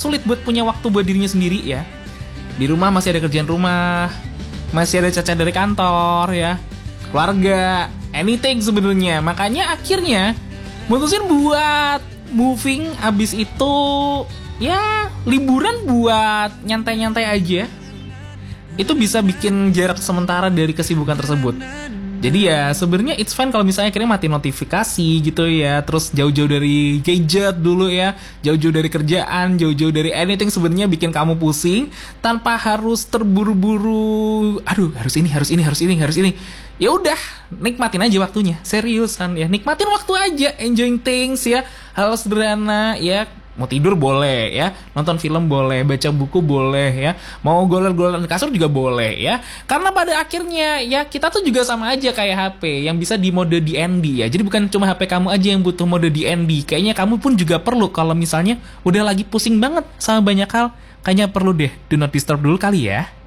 sulit buat punya waktu buat dirinya sendiri ya. Di rumah masih ada kerjaan rumah, masih ada cacat dari kantor ya, keluarga, anything sebenarnya. Makanya akhirnya mutusin buat moving, abis itu ya liburan buat nyantai-nyantai aja. Itu bisa bikin jarak sementara dari kesibukan tersebut. Jadi ya sebenarnya it's fine kalau misalnya akhirnya mati notifikasi gitu ya, terus jauh-jauh dari gadget dulu ya, jauh-jauh dari kerjaan, jauh-jauh dari anything sebenarnya bikin kamu pusing tanpa harus terburu-buru. Aduh, harus ini. Ya udah, nikmatin aja waktunya. Seriusan ya, nikmatin waktu aja, enjoying things ya. Hal sederhana ya. Mau tidur boleh ya, nonton film boleh, baca buku boleh ya, mau goler-goler di kasur juga boleh ya. Karena pada akhirnya ya kita tuh juga sama aja kayak HP yang bisa di mode DND ya. Jadi bukan cuma HP kamu aja yang butuh mode DND. Kayaknya kamu pun juga perlu kalau misalnya udah lagi pusing banget sama banyak hal. Kayaknya perlu deh do not disturb dulu kali ya.